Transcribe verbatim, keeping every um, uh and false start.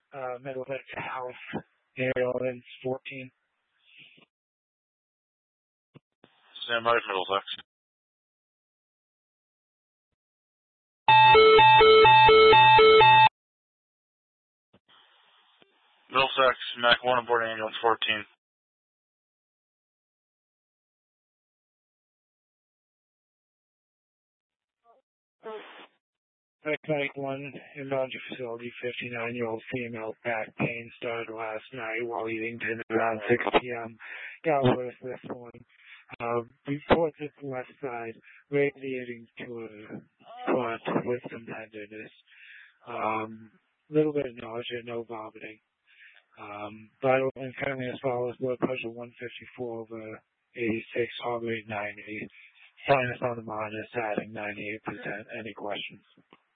uh, Middlesex House, ambulance fourteen. Stand by, Middlesex. Middlesex, Mac one aboard ambulance fourteen. Paramedic one, inbound to facility, fifty-nine-year-old female, back pain started last night while eating dinner around six p.m. Got worse this morning. Uh, reports at the left side, radiating to a front with some tenderness. Um, little bit of nausea, no vomiting. Um, vital and currently as follows: blood pressure one fifty-four over eighty-six, heart rate ninety. Sinus on the monitor, static ninety-eight percent. Any questions?